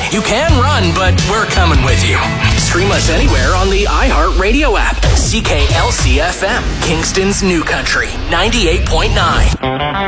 You can run, but we're coming with you. Stream us anywhere on the iHeartRadio app. CKLC FM, Kingston's New Country, 98.9.